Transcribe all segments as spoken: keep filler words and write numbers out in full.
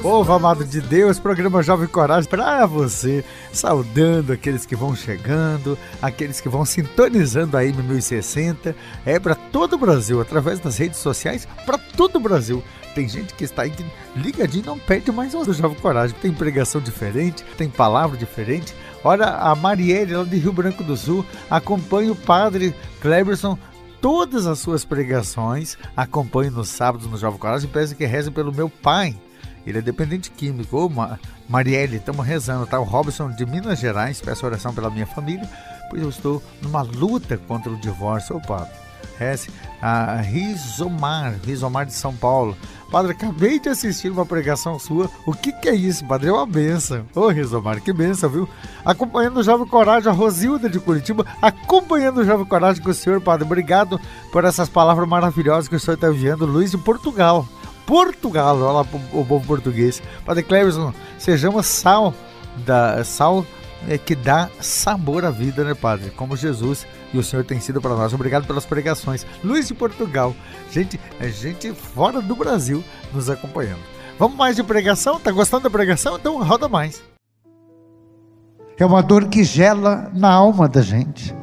Povo amado de Deus, programa Jovem Coragem para você, saudando aqueles que vão chegando, aqueles que vão sintonizando a M mil e sessenta, é para todo o Brasil, através das redes sociais, para todo o Brasil. Tem gente que está aí ligadinho e não perde mais um do Jovem Coragem, tem pregação diferente, tem palavra diferente. Olha, a Marielle, lá de Rio Branco do Sul, acompanha o padre Cleberson, todas as suas pregações, acompanho nos sábados no Jovem Coragem e peço que rezem pelo meu pai. Ele é dependente químico. Ô, Ma- Marielle, estamos rezando, tá? O Robson de Minas Gerais, peço oração pela minha família, pois eu estou numa luta contra o divórcio. Ô, padre, reze. A Rizomar, Rizomar de São Paulo. Padre, acabei de assistir uma pregação sua. O que que é isso, padre? É uma benção. Ô, Rizomar, que benção, viu? Acompanhando o Jovem Coragem, a Rosilda de Curitiba, acompanhando o Jovem Coragem com o senhor, padre. Obrigado por essas palavras maravilhosas que o senhor está enviando. Luiz de Portugal. Portugal, olha lá o povo português. Padre Cleverson, sejamos sal, da, sal é, que dá sabor à vida, né, padre? Como Jesus e o Senhor tem sido para nós. Obrigado pelas pregações. Luiz de Portugal, gente, é gente fora do Brasil nos acompanhando. Vamos mais de pregação? Tá gostando da pregação? Então roda mais. É uma dor que gela na alma da gente.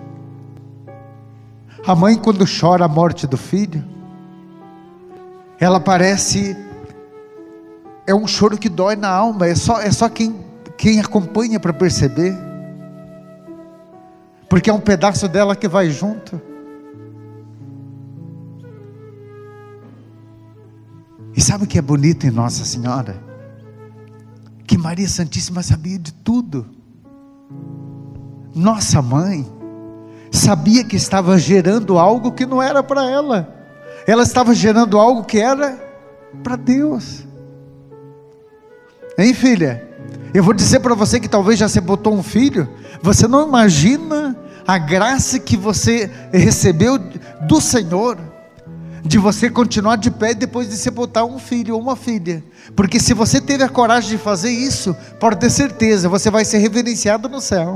A mãe, quando chora a morte do filho, ela parece, é um choro que dói na alma, é só, é só quem, quem acompanha para perceber, porque é um pedaço dela que vai junto. E sabe o que é bonito em Nossa Senhora? Que Maria Santíssima sabia de tudo. Nossa mãe sabia que estava gerando algo que não era para ela. Ela estava gerando algo que era para Deus. Hein, filha? Eu vou dizer para você que talvez já você botou um filho. Você não imagina a graça que você recebeu do Senhor, de você continuar de pé depois de você botar um filho ou uma filha. Porque se você teve a coragem de fazer isso, pode ter certeza, você vai ser reverenciado no céu.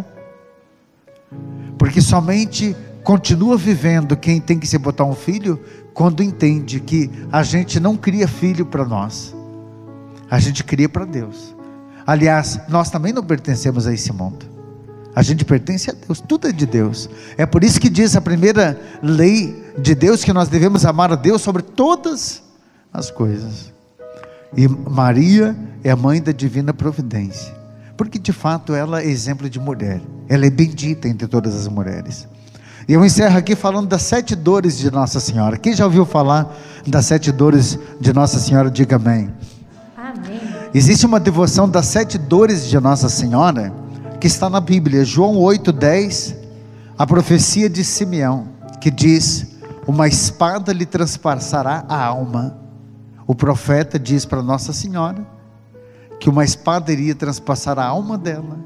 Porque somente continua vivendo quem tem que se botar um filho quando entende que a gente não cria filho para nós, a gente cria para Deus. Aliás, nós também não pertencemos a esse mundo, a gente pertence a Deus, tudo é de Deus. É por isso que diz a primeira lei de Deus, que nós devemos amar a Deus sobre todas as coisas. E Maria é a mãe da divina providência, porque de fato ela é exemplo de mulher, ela é bendita entre todas as mulheres. E eu encerro aqui falando das sete dores de Nossa Senhora. Quem já ouviu falar das sete dores de Nossa Senhora, diga amém. Amém. Existe uma devoção das sete dores de Nossa Senhora, que está na Bíblia, João oito, dez, a profecia de Simeão, que diz: uma espada lhe transpassará a alma. O profeta diz para Nossa Senhora, que uma espada iria transpassar a alma dela,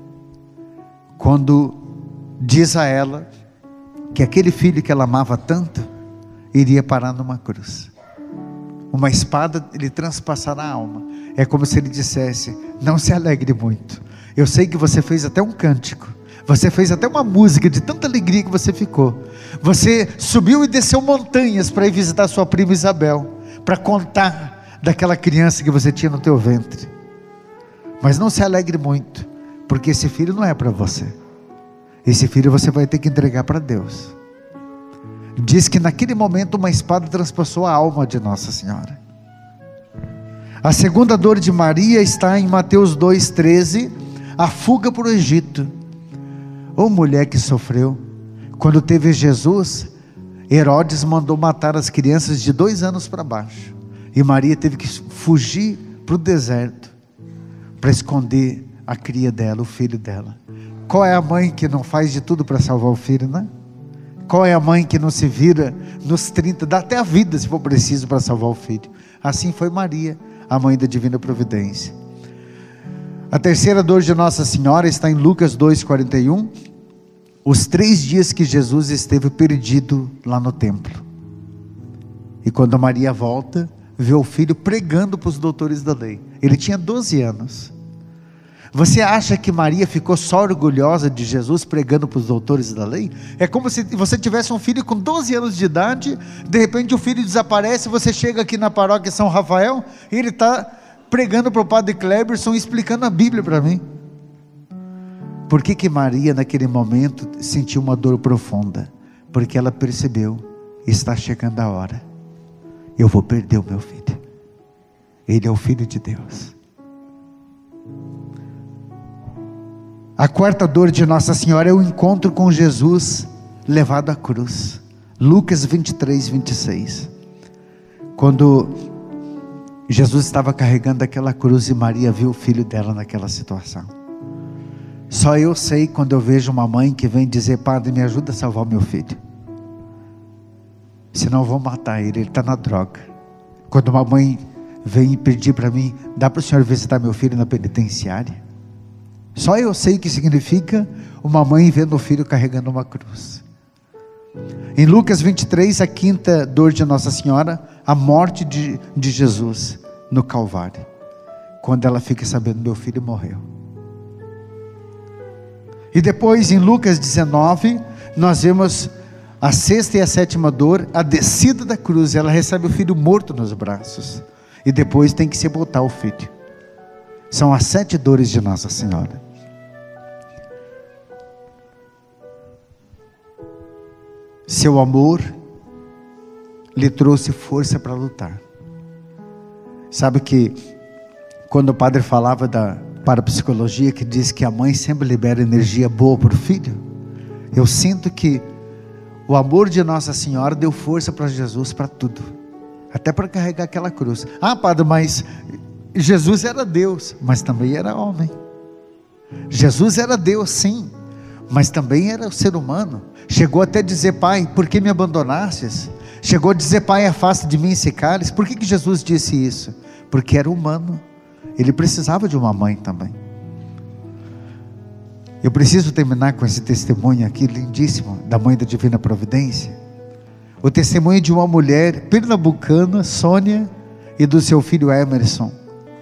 quando diz a ela, que aquele filho que ela amava tanto, iria parar numa cruz. Uma espada lhe transpassará a alma. É como se ele dissesse: não se alegre muito, eu sei que você fez até um cântico, você fez até uma música de tanta alegria que você ficou, você subiu e desceu montanhas para ir visitar sua prima Isabel, para contar daquela criança que você tinha no teu ventre. Mas não se alegre muito, porque esse filho não é para você. Esse filho você vai ter que entregar para Deus. Diz que naquele momento uma espada transpassou a alma de Nossa Senhora. A segunda dor de Maria está em Mateus dois, treze, a fuga para o Egito. Ô mulher que sofreu, quando teve Jesus, Herodes mandou matar as crianças de dois anos para baixo, e Maria teve que fugir para o deserto, para esconder a cria dela, o filho dela. Qual é a mãe que não faz de tudo para salvar o filho, né? Qual é a mãe que não se vira nos trinta, dá até a vida se for preciso para salvar o filho? Assim foi Maria, a mãe da divina providência. A terceira dor de Nossa Senhora está em Lucas dois, quarenta e um, os três dias que Jesus esteve perdido lá no templo. E quando Maria volta, vê o filho pregando para os doutores da lei. Ele tinha doze anos. Você acha que Maria ficou só orgulhosa de Jesus pregando para os doutores da lei? É como se você tivesse um filho com doze anos de idade, de repente o filho desaparece, você chega aqui na paróquia São Rafael, e ele está pregando para o padre Cleberson, explicando a Bíblia para mim. Por que que Maria naquele momento sentiu uma dor profunda? Porque ela percebeu, está chegando a hora, eu vou perder o meu filho. Ele é o Filho de Deus. A quarta dor de Nossa Senhora é o encontro com Jesus levado à cruz. Lucas vinte e três, vinte e seis. Quando Jesus estava carregando aquela cruz e Maria viu o filho dela naquela situação. Só eu sei quando eu vejo uma mãe que vem dizer: padre, me ajuda a salvar meu filho, senão eu vou matar ele, ele está na droga. Quando uma mãe vem pedir para mim: dá para o senhor visitar meu filho na penitenciária? Só eu sei o que significa uma mãe vendo o filho carregando uma cruz. Em Lucas vinte e três, a quinta dor de Nossa Senhora, a morte de, de Jesus no Calvário, quando ela fica sabendo: meu filho morreu. E depois em Lucas dezenove, nós vemos a sexta e a sétima dor, a descida da cruz. Ela recebe o filho morto nos braços, e depois tem que sepultar o filho. São as sete dores de Nossa Senhora. Seu amor lhe trouxe força para lutar. Sabe que quando o padre falava da parapsicologia, que diz que a mãe sempre libera energia boa para o filho, eu sinto que o amor de Nossa Senhora deu força para Jesus para tudo, até para carregar aquela cruz. Ah, padre, mas Jesus era Deus, mas também era homem. Jesus era Deus, sim, mas também era o ser humano. Chegou até a dizer: pai, por que me abandonastes? Chegou a dizer: pai, afasta de mim esse cálice. Por que que Jesus disse isso? Porque era humano, ele precisava de uma mãe também. Eu preciso terminar com esse testemunho aqui lindíssimo, da Mãe da Divina Providência. O testemunho de uma mulher pernambucana, Sônia, e do seu filho Emerson.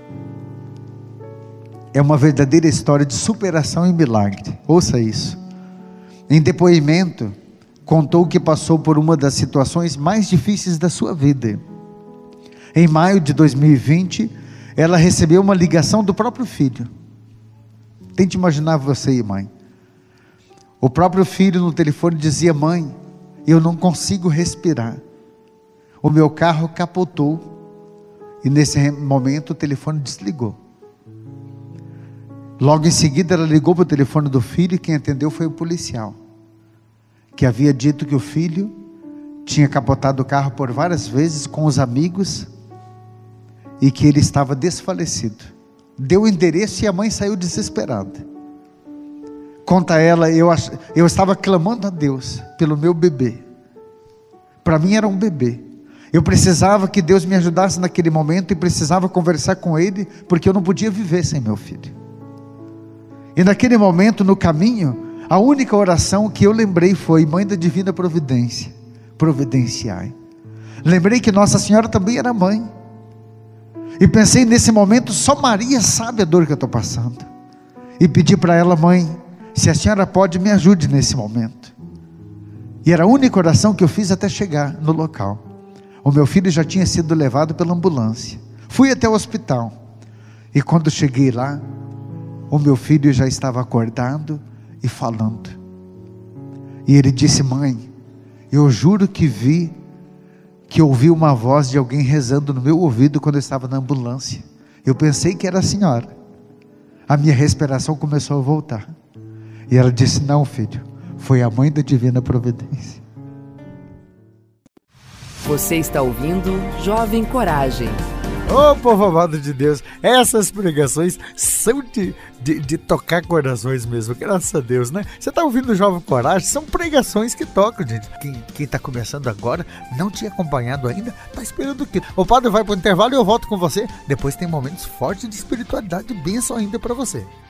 É uma verdadeira história de superação e milagre. Ouça isso. Em depoimento, contou que passou por uma das situações mais difíceis da sua vida. Em maio de dois mil e vinte, ela recebeu uma ligação do próprio filho. Tente imaginar você, mãe. O próprio filho no telefone dizia: mãe, eu não consigo respirar, o meu carro capotou. E nesse momento o telefone desligou. Logo em seguida ela ligou para o telefone do filho, e quem atendeu foi o policial, que havia dito que o filho tinha capotado o carro por várias vezes com os amigos, e que ele estava desfalecido. Deu o endereço e a mãe saiu desesperada. Conta ela: eu, ach... eu estava clamando a Deus pelo meu bebê. Para mim era um bebê. Eu precisava que Deus me ajudasse naquele momento, e precisava conversar com Ele, porque eu não podia viver sem meu filho. E naquele momento, no caminho, a única oração que eu lembrei foi: Mãe da Divina Providência, providenciai. Lembrei que Nossa Senhora também era mãe. E pensei nesse momento: só Maria sabe a dor que eu estou passando. E pedi para ela: mãe, se a senhora pode, me ajude nesse momento. E era a única oração que eu fiz até chegar no local. O meu filho já tinha sido levado pela ambulância. Fui até o hospital. E quando cheguei lá, o meu filho já estava acordado e falando. E ele disse: mãe, eu juro que vi, que ouvi uma voz de alguém rezando no meu ouvido quando eu estava na ambulância. Eu pensei que era a senhora. A minha respiração começou a voltar. E ela disse: não, filho, foi a Mãe da Divina Providência. Você está ouvindo Jovem Coragem. Ô, oh, povo amado de Deus, essas pregações são de, de, de tocar corações mesmo, graças a Deus, né? Você tá ouvindo o Jovem Coragem, são pregações que tocam, gente. Quem, quem tá começando agora, não tinha acompanhado ainda, tá esperando o quê? O padre vai pro intervalo e eu volto com você. Depois tem momentos fortes de espiritualidade e bênção ainda para você.